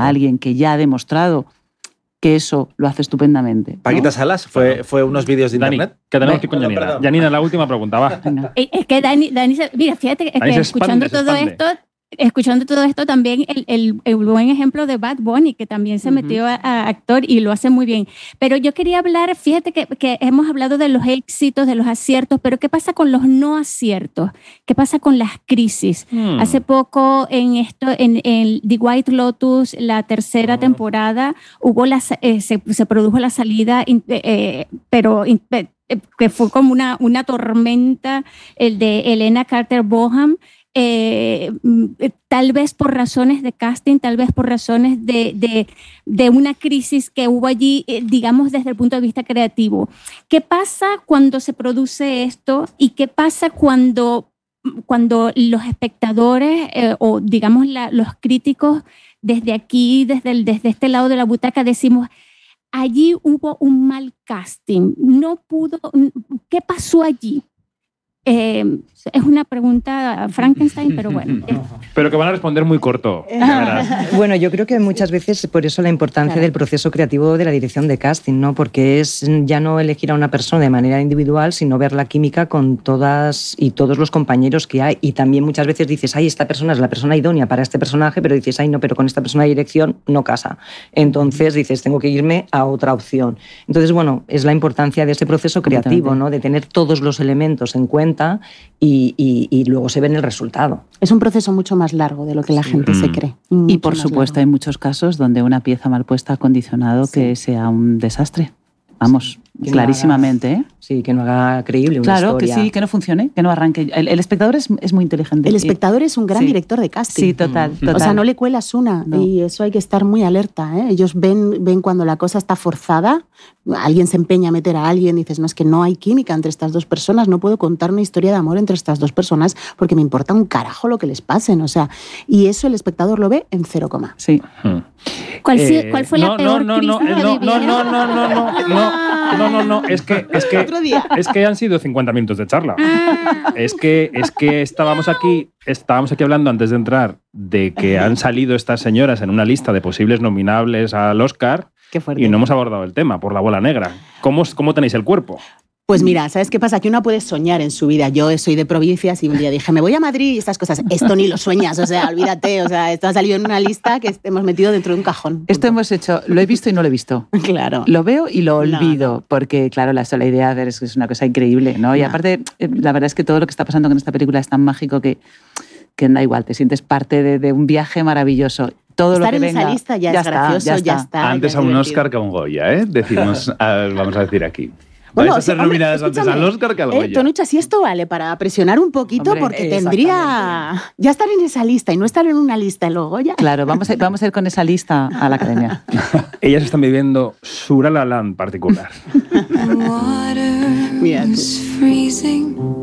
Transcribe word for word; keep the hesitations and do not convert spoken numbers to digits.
a alguien que ya ha demostrado que eso lo hace estupendamente, ¿no? Paquita Salas, fue, fue unos vídeos de Dani, internet. que tenemos que ir con Janina. Janina, la última pregunta, va. Es que Dani, Dani se, mira, fíjate, es Dani que se escuchando expande, todo se esto, escuchando todo esto también el, el, el buen ejemplo de Bad Bunny, que también se uh-huh. metió a, a actor y lo hace muy bien. Pero yo quería hablar, fíjate que, que hemos hablado de los éxitos, de los aciertos, pero ¿qué pasa con los no aciertos? ¿Qué pasa con las crisis? Hmm. Hace poco en esto, en, en The White Lotus, la tercera oh. temporada, hubo la, eh, se, se produjo la salida, eh, pero eh, que fue como una, una tormenta, el de Helena Carter Bonham. Eh, tal vez por razones de casting, tal vez por razones de, de, de una crisis que hubo allí, eh, digamos, desde el punto de vista creativo. ¿Qué pasa cuando se produce esto y qué pasa cuando, cuando los espectadores eh, o, digamos, la, los críticos desde aquí, desde, el, desde este lado de la butaca, decimos, allí hubo un mal casting, no pudo, ¿qué pasó allí? Eh, es una pregunta Frankenstein, pero bueno. Pero que van a responder muy corto. Bueno, yo creo que muchas veces por eso la importancia claro. del proceso creativo de la dirección de casting, ¿no? Porque es ya no elegir a una persona de manera individual, sino ver la química con todas y todos los compañeros que hay. Y también muchas veces dices, ay, esta persona es la persona idónea para este personaje, pero dices, ay, no, pero con esta persona de dirección no casa. Entonces dices, tengo que irme a otra opción. Entonces, bueno, es la importancia de ese proceso creativo, ¿no? De tener todos los elementos en cuenta y, y, y luego se ve en el resultado. Es un proceso mucho más largo de lo que la gente mm. se cree. Y por supuesto largo. Hay muchos casos donde una pieza mal puesta ha condicionado sí. que sea un desastre. Vamos, sí. clarísimamente. No haga, ¿eh? Sí, que no haga creíble una claro, historia. Claro, que sí, que no funcione, que no arranque. El, el espectador es, es muy inteligente. El espectador es un gran sí. director de casting. Sí, total, mm. total. O sea, no le cuelas una no. y eso hay que estar muy alerta, ¿eh? Ellos ven, ven cuando la cosa está forzada, alguien se empeña a meter a alguien y dices, no, es que no hay química entre estas dos personas, no puedo contar una historia de amor entre estas dos personas porque me importa un carajo lo que les pasen, o sea, y eso el espectador lo ve en cero coma. Sí. Hmm. ¿Cuál, eh, ¿Cuál fue no, la peor no, no, crisis no, que no, no, no, no, no, no, no, no, no, no, es que, es que, es que han sido cincuenta minutos de charla. Es que, es que estábamos aquí, estábamos aquí hablando antes de entrar de que han salido estas señoras en una lista de posibles nominables al Oscar y no hemos abordado el tema por la bola negra. ¿Cómo, cómo tenéis el cuerpo? Pues mira, ¿sabes qué pasa? Que uno puede soñar en su vida. Yo soy de provincias y un día dije, me voy a Madrid y estas cosas. Esto ni lo sueñas, o sea, olvídate. O sea, esto ha salido en una lista que hemos metido dentro de un cajón. Esto hemos hecho, lo he visto y no lo he visto. Claro. Lo veo y lo olvido, no, no. porque claro, la sola idea de es, es una cosa increíble, ¿no? Y no. aparte, la verdad es que todo lo que está pasando con esta película es tan mágico que, que da igual, te sientes parte de, de un viaje maravilloso. Todo Estar lo que en venga, esa lista ya, ya es está, gracioso, ya ya está. está. Antes ya a un divertido. Oscar que a un Goya, ¿eh? Decimos, a, vamos a decir aquí. Bueno, Vais a ser sí, hombre, nominadas antes al Oscar que al Goya. Eh, Tonucha, si esto vale para presionar un poquito, hombre, porque tendría ya estar en esa lista y no estar en una lista en los Goya. Claro, vamos a, vamos a ir con esa lista a la academia. Ellas están viviendo su La La Land particular. Mira tú.